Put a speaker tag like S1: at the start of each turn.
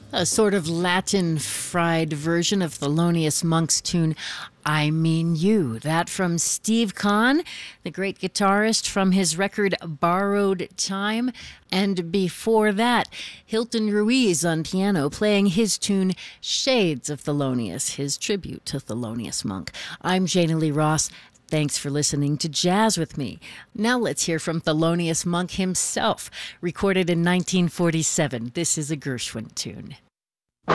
S1: A sort of Latin fried version of Thelonious Monk's tune, I Mean You. That from Steve Kahn, the great guitarist from his record Borrowed Time. And before that, Hilton Ruiz on piano playing his tune Shades of Thelonious, his tribute to Thelonious Monk. I'm Jana Lee Ross. Thanks for listening to Jazz with me. Now let's hear from Thelonious Monk himself. Recorded in 1947, this is a Gershwin tune.